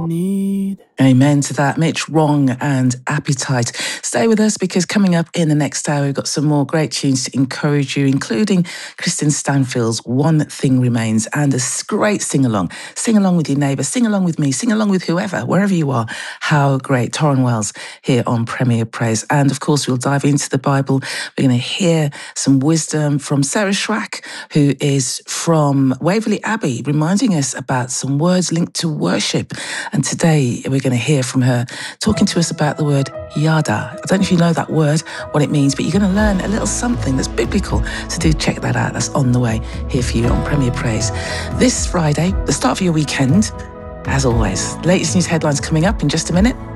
need. Amen to that. Mitch Wrong and Appetite. Stay with us because coming up in the next hour, we've got some more great tunes to encourage you, including Kristen Stanfield's One Thing Remains and a great sing-along. Sing along with your neighbour, sing along with me, sing along with whoever, wherever you are. How great. Torrin Wells here on Premier Praise. And of course, we'll dive into the Bible. We're going to hear some wisdom from Sarah Schrack, who is from Waverley Abbey, reminding us about some words linked to worship. And today we're going to hear from her talking to us about the word yada. I don't know if you know that word, what it means, but you're going to learn a little something that's biblical. So do check that out. That's on the way here for you on Premier Praise. This Friday, the start of your weekend, as always. Latest news headlines coming up in just a minute.